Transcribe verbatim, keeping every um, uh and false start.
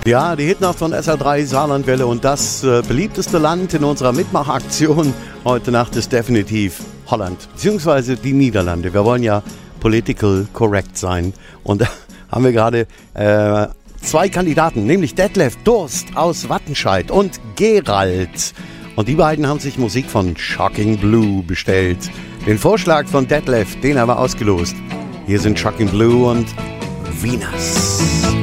Ja, die Hitnacht von S R drei Saarlandwelle und das äh, beliebteste Land in unserer Mitmachaktion heute Nacht ist definitiv Holland, beziehungsweise die Niederlande. Wir wollen ja political correct sein und da haben wir gerade äh, zwei Kandidaten, nämlich Detlef Durst aus Wattenscheid und Gerald. Und die beiden haben sich Musik von Shocking Blue bestellt. Den Vorschlag von Detlef, den haben wir ausgelost. Hier sind Shocking Blue und Venus.